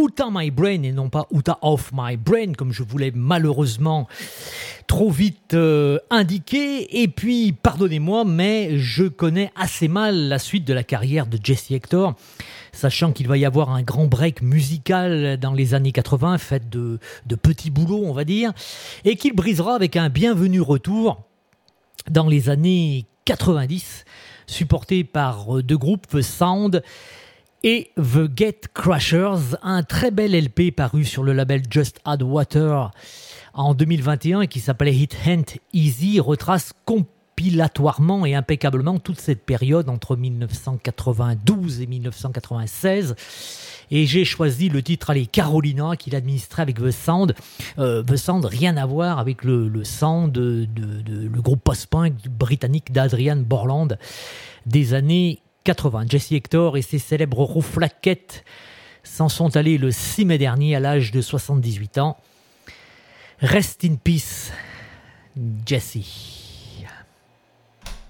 Out My Brain et non pas Out of My Brain, comme je voulais malheureusement trop vite indiquer. Et puis, pardonnez-moi, mais je connais assez mal la suite de la carrière de Jesse Hector, sachant qu'il va y avoir un grand break musical dans les années 80, fait de petits boulots, on va dire, et qu'il brisera avec un bienvenu retour dans les années 90, supporté par deux groupes, The Sound et The Gate Crashers, un très bel LP paru sur le label Just Add Water en 2021 et qui s'appelait It Ain't Easy, retrace compilatoirement et impeccablement toute cette période entre 1992 et 1996. Et j'ai choisi le titre Carolina qu'il administrait avec The Sound. The Sound, rien à voir avec le sound le groupe post-punk britannique d'Adrian Borland des années 80. Jesse Hector et ses célèbres rouflaquettes s'en sont allés le 6 mai dernier à l'âge de 78 ans. Rest in peace, Jesse.